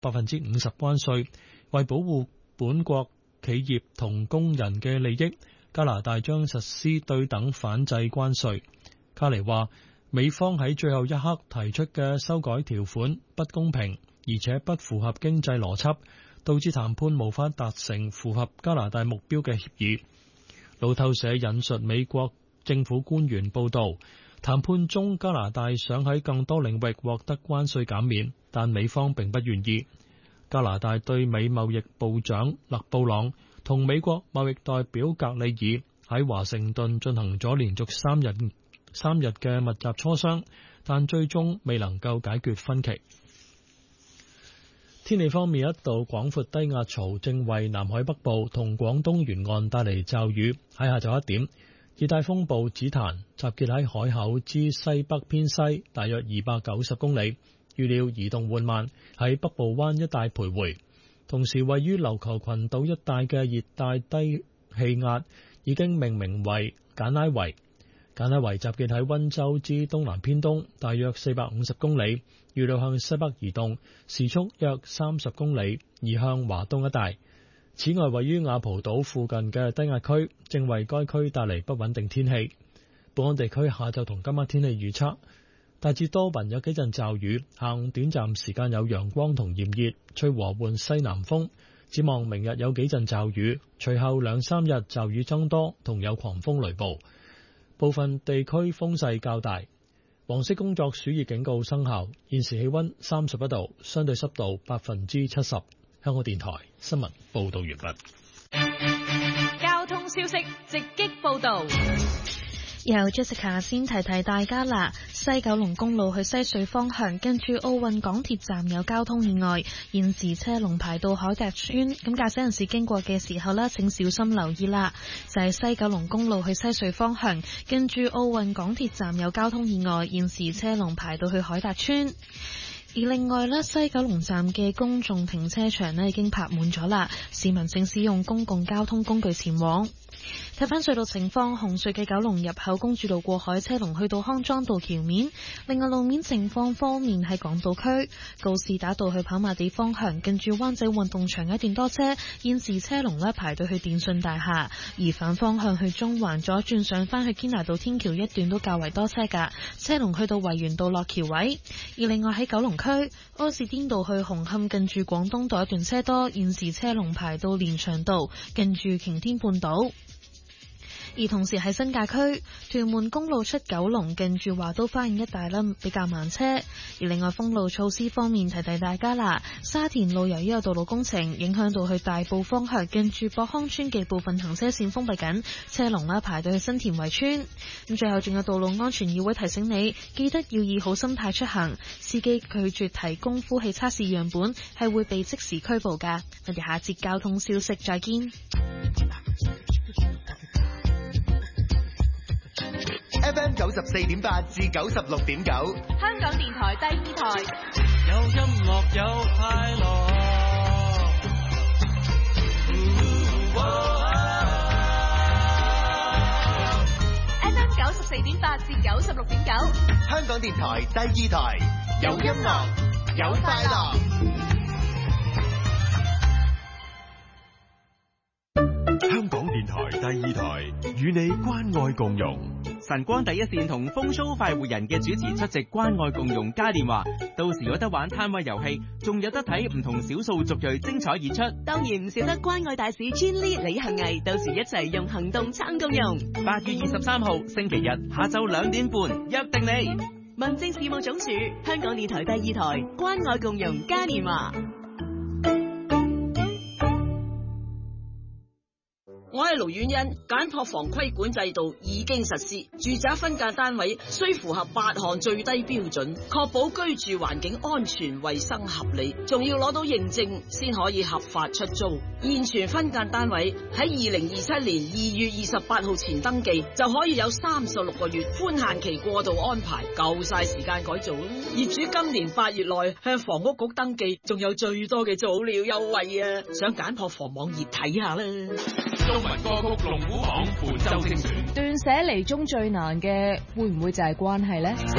50%關稅，為保護本國企業同工人嘅利益，加拿大將實施對等反制關稅。卡尼話，美方喺最後一刻提出嘅修改條款不公平，而且不符合經濟邏輯，導致談判無法達成符合加拿大目標嘅協議。路透社引述美國政府官員報道，談判中加拿大想喺更多領域獲得關稅減免，但美方並不願意。加拿大對美貿易部長勒布朗同美國貿易代表格里爾喺華盛頓進行咗連續三日嘅密集磋商，但最終未能夠解決分歧。天氣方面，一道廣闊低壓槽正為南海北部同廣東沿岸帶嚟驟雨。喺下晝1點，熱帶風暴紫檀集結喺海口之西北偏西大約290公里，預料移動緩慢，喺北部灣一帶徘徊。同時，位於琉球群島一帶嘅熱帶低氣壓已經命名為簡拉維。簡拉維集結喺溫州之東南偏東大約450公里，預料向西北移動，時速約30公里，移向華東一帶。此外，位於雅蒲島附近嘅低壓區正為該區帶嚟不穩定天氣。本港地區下晝同今晚天氣預測，大致多雲，有幾陣驟雨，下午短暫時間有陽光同炎熱，吹和緩西南風。展望明日有幾陣驟雨，隨後2-3日驟雨增多，同有狂風雷暴。部分地區風勢較大，黃色工作暑熱警告生效。現時氣溫31度，相對濕度70%。香港電台新聞報道完畢。 交通消息直擊報道。 由 Jessica 先提提大家啦，西九龍公路去西隧方向，跟住奧運港鐵站有交通意外，現時車龍排到海達邨，咁駕駛人士經過嘅時候呢，請小心留意啦。就係西九龍公路去西隧方向，跟住奧運港鐵站有交通意外，現時車龍排到去海達邨。而另外呢，西九龍站嘅公眾停車場呢已經泊滿咗啦，市民請使用公共交通工具前往。睇返隧道情況，紅隧嘅九龍入口公主道過海車龍去到康莊道橋面。另外路面情況方面，喺港島區告士打道去跑馬地方向，近住灣仔運動場一段多車，現時車龍呢排到去電訊大廈。而反方向去中環左轉上返去堅拿道天橋一段都較為多車㗎，車龍去到維園道落橋位。而另外喺九龍區柯士甸道去紅磡近住廣東道一段車多，現時車龍排到連翔道近住擎天半島。而同時喺新界區屯門公路出九龍近住華都花園一帶啦，比較慢車。而另外封路措施方面，提提大家啦，沙田路由於有道路工程，影響到去大埔方向近住博康村嘅部分行車線封閉緊，車龍啦排到去新田圍村。咁最後仲有道路安全議會提醒你，記得要以好心態出行，司機拒絕提供呼氣測試樣本係會被即時拘捕㗎。我哋下節交通消息再見。 FM 94.8至96.9， 香港電台第二台， 有音樂有快樂。 FM 94.8至96.9， 香港電台第二台，有音樂有快樂。 香港電台第二台，與你關愛共融。 晨光第一線同風騷快活人嘅主持出席關愛共融嘉年華，到時有得玩攤位遊戲，仲有得睇唔同少數族裔精彩演出。 當然唔少得關愛大使專利李幸毅，到時一齊用行動撐共融。 8月23號星期日下晝2點半，約定你。 民政事務總署、香港電台第二台關愛共融嘉年華。 我係盧婉欣，簡樸房規管制度已經實施，住宅分間單位需符合8項最低標準，確保居住環境安全、衛生合理，仲要攞到認證先可以合法出租。現存分間單位喺2027年2月28號前登記，就可以有36個月寬限期過渡安排，夠晒時間改造啦。業主今年8月內向房屋局登記，仲有最多嘅早鳥優惠啊！上簡樸房網頁睇下啦。 中文歌曲龍虎榜伴周清泉， 斷捨離中最難嘅會唔會就係關係呢？